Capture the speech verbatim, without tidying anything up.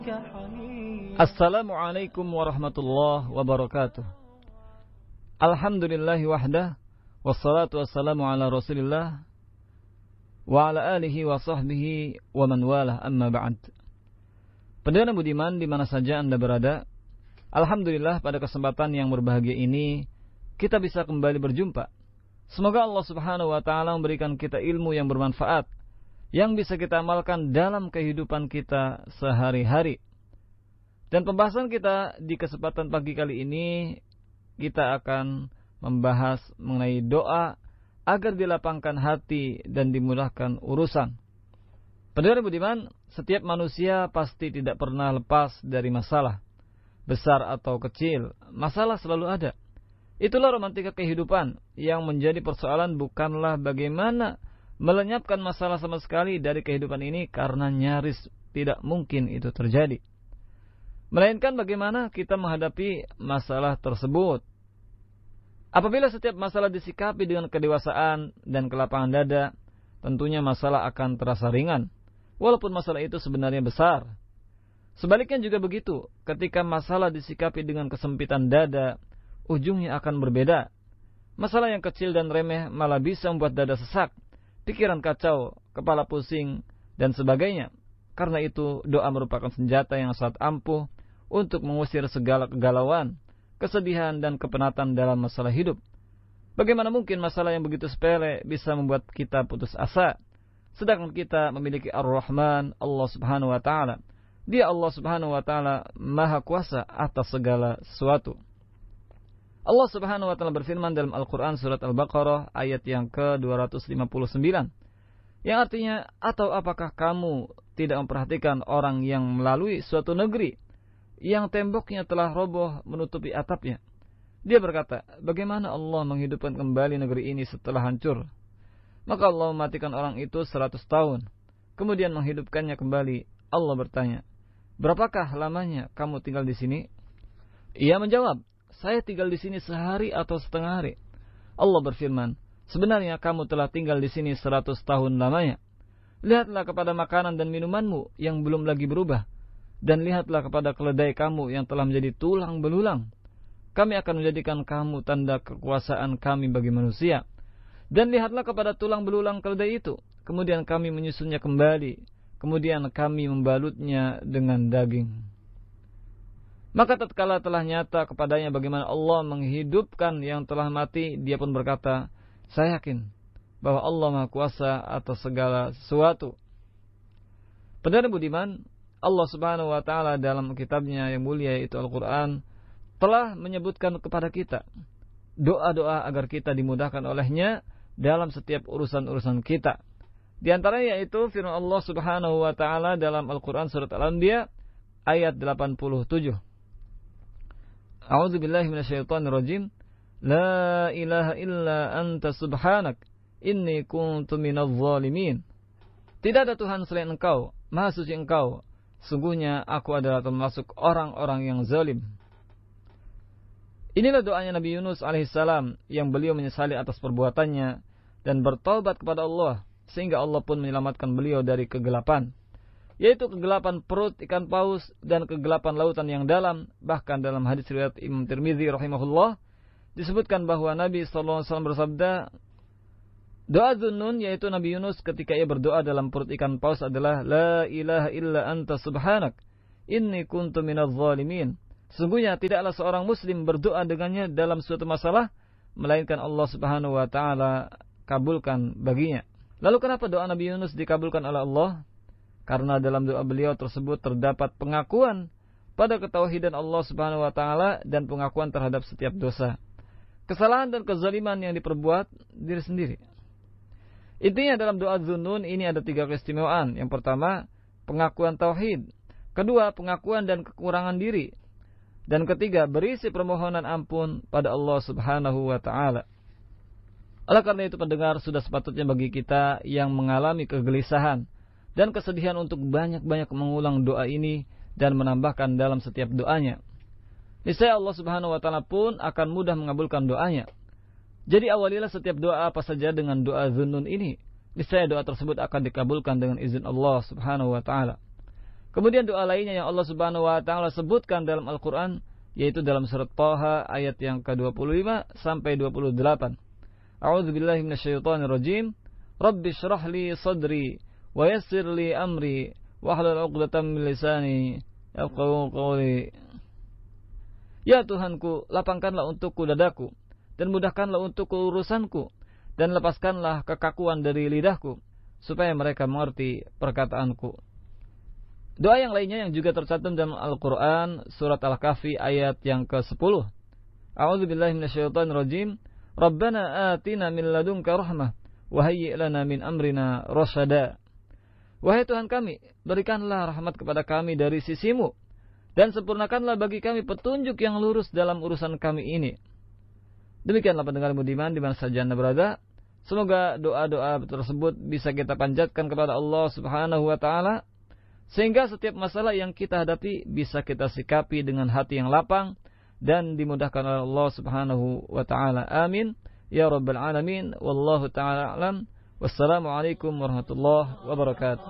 Assalamualaikum warahmatullahi wabarakatuh. Alhamdulillahi wahdah, wassalatu wassalamu ala rasulillah wa ala alihi wa sahbihi wa man walah, amma ba'd. Pendengar budiman di mana saja Anda berada, alhamdulillah pada kesempatan yang berbahagia ini kita bisa kembali berjumpa. Semoga Allah Subhanahu wa taala memberikan kita ilmu yang bermanfaat yang bisa kita amalkan dalam kehidupan kita sehari-hari. Dan pembahasan kita di kesempatan pagi kali ini, kita akan membahas mengenai doa agar dilapangkan hati dan dimudahkan urusan. Pendengar budiman, setiap manusia pasti tidak pernah lepas dari masalah. Besar atau kecil, masalah selalu ada. Itulah romantika kehidupan, yang menjadi persoalan bukanlah bagaimana melenyapkan masalah sama sekali dari kehidupan ini, karena nyaris tidak mungkin itu terjadi. Melainkan bagaimana kita menghadapi masalah tersebut. Apabila setiap masalah disikapi dengan kedewasaan dan kelapangan dada, tentunya masalah akan terasa ringan, walaupun masalah itu sebenarnya besar. Sebaliknya juga begitu, ketika masalah disikapi dengan kesempitan dada, ujungnya akan berbeda. Masalah yang kecil dan remeh malah bisa membuat dada sesak, pikiran kacau, kepala pusing, dan sebagainya. Karena itu, doa merupakan senjata yang sangat ampuh untuk mengusir segala kegalauan, kesedihan, dan kepenatan dalam masalah hidup. Bagaimana mungkin masalah yang begitu sepele bisa membuat kita putus asa, sedangkan kita memiliki Ar-Rahman, Allah Subhanahu wa taala. Dia Allah Subhanahu wa taala Maha Kuasa atas segala sesuatu. Allah Subhanahu wa taala berfirman dalam Al-Qur'an surat Al-Baqarah ayat yang ke dua ratus lima puluh sembilan. Yang artinya, atau apakah kamu tidak memperhatikan orang yang melalui suatu negeri yang temboknya telah roboh menutupi atapnya? Dia berkata, bagaimana Allah menghidupkan kembali negeri ini setelah hancur? Maka Allah mematikan orang itu seratus tahun, kemudian menghidupkannya kembali. Allah bertanya, berapakah lamanya kamu tinggal di sini? Ia menjawab, saya tinggal di sini sehari atau setengah hari. Allah berfirman, sebenarnya kamu telah tinggal di sini seratus tahun lamanya. Lihatlah kepada makanan dan minumanmu yang belum lagi berubah, dan lihatlah kepada keledai kamu yang telah menjadi tulang belulang. Kami akan menjadikan kamu tanda kekuasaan kami bagi manusia. Dan lihatlah kepada tulang belulang keledai itu, kemudian kami menyusunnya kembali, kemudian kami membalutnya dengan daging. Maka tatkala telah nyata kepadanya bagaimana Allah menghidupkan yang telah mati, dia pun berkata, saya yakin bahwa Allah Maha Kuasa atas segala sesuatu. Pendengar budiman, Allah Subhanahu wa taala dalam kitabnya yang mulia yaitu Al-Qur'an telah menyebutkan kepada kita doa-doa agar kita dimudahkan olehnya dalam setiap urusan-urusan kita. Di antaranya yaitu firman Allah Subhanahu wa taala dalam Al-Qur'an surat Al-Anbiya ayat delapan puluh tujuh. A'udzu billahi minasyaitonir rajim. La ilaha illa anta subhanak inni kuntu minadh dhalimin. Tidak ada Tuhan selain Engkau, Maha suci Engkau. Sungguhnya aku adalah termasuk orang-orang yang zalim. Inilah doanya Nabi Yunus alaihissalam yang beliau menyesali atas perbuatannya dan bertaubat kepada Allah, sehingga Allah pun menyelamatkan beliau dari kegelapan, yaitu kegelapan perut ikan paus dan kegelapan lautan yang dalam. Bahkan dalam hadis riwayat Imam Tirmidzi rahimahullah disebutkan bahwa Nabi sallallahu alaihi wasallam bersabda, doa Dhunnun yaitu Nabi Yunus ketika ia berdoa dalam perut ikan paus adalah la ilaha illa anta subhanak inni kuntu minadh dhalimin. Sesungguhnya tidaklah seorang muslim berdoa dengannya dalam suatu masalah melainkan Allah Subhanahu wa taala kabulkan baginya. Lalu kenapa doa Nabi Yunus dikabulkan oleh Allah? Karena dalam doa beliau tersebut terdapat pengakuan pada ketauhidan Allah Subhanahu wa taala dan pengakuan terhadap setiap dosa, kesalahan dan kezaliman yang diperbuat diri sendiri. Intinya dalam doa Dhunnun ini ada tiga keistimewaan. Yang pertama, pengakuan tauhid. Kedua, pengakuan dan kekurangan diri. Dan ketiga, berisi permohonan ampun pada Allah Subhanahu wa taala. Oleh karena itu pendengar, sudah sepatutnya bagi kita yang mengalami kegelisahan dan kesedihan untuk banyak-banyak mengulang doa ini dan menambahkan dalam setiap doanya. Niscaya Allah Subhanahu wa taala pun akan mudah mengabulkan doanya. Jadi awalilah setiap doa apa saja dengan doa Dhunnun ini. Niscaya doa tersebut akan dikabulkan dengan izin Allah Subhanahu wa taala. Kemudian doa lainnya yang Allah Subhanahu wa taala sebutkan dalam Al-Qur'an yaitu dalam surat Thaha ayat yang ke dua puluh lima sampai dua puluh delapan. A'udzubillahi minasyaitonirrajim. Rabbi shrah li sadri wa yassir li amri wahlul 'uqdatam min lisani yafqahu qawli. Ya Tuhanku, lapangkanlah untukku dadaku dan mudahkanlah untukku urusanku dan lepaskanlah kekakuan dari lidahku supaya mereka mengerti perkataanku. Doa yang lainnya yang juga tercantum dalam Al-Quran, surat Al-Kahfi ayat yang ke sepuluh. A'udzubillahi minasyaitonirrajim. Rabbana atina min ladunka rahmah wa hayyi' lana min amrina rasyada. Wahai Tuhan kami, berikanlah rahmat kepada kami dari sisimu dan sempurnakanlah bagi kami petunjuk yang lurus dalam urusan kami ini. Demikianlah pendengar budiman di mana saja Anda berada. Semoga doa-doa tersebut bisa kita panjatkan kepada Allah Subhanahu wa taala sehingga setiap masalah yang kita hadapi bisa kita sikapi dengan hati yang lapang dan dimudahkan oleh Allah Subhanahu wa taala. Amin ya rabbal alamin. Wallahu taala alam. Wassalamualaikum warahmatullahi wabarakatuh.